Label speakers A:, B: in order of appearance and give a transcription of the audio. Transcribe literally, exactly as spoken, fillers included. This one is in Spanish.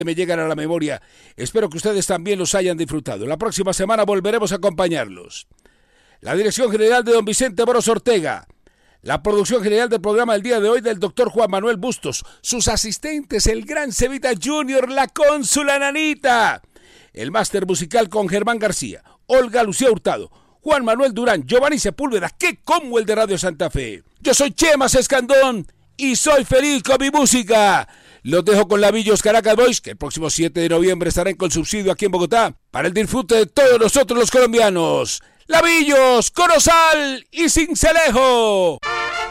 A: me llegan a la memoria. Espero que ustedes también los hayan disfrutado. La próxima semana volveremos a acompañarlos. La dirección general de don Vicente Boros Ortega. La producción general del programa del día de hoy del doctor Juan Manuel Bustos. Sus asistentes, el gran Cevita Junior, la cónsula Nanita. El máster musical con Germán García, Olga Lucía Hurtado, Juan Manuel Durán, Giovanni Sepúlveda, que como el de Radio Santa Fe. Yo soy Chema Escandón y soy feliz con mi música. Los dejo con Lavillos Caracas Boys, que el próximo siete de noviembre estarán con subsidio aquí en Bogotá, para el disfrute de todos nosotros los colombianos. Lavillos, Corozal y Cincelejo.